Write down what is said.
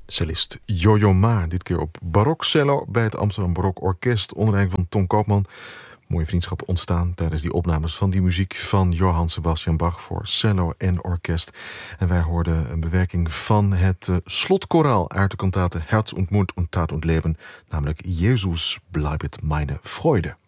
Cellist Jojo Ma, dit keer op barokcello bij het Amsterdam Barok Orkest onder leiding van Ton Koopman. Mooie vriendschap ontstaan tijdens die opnames van die muziek van Johann Sebastian Bach voor cello en orkest. En wij hoorden een bewerking van het slotkoraal uit de kantate Herz und Mund und Tat und Leben, namelijk Jezus bleibet meine Freude.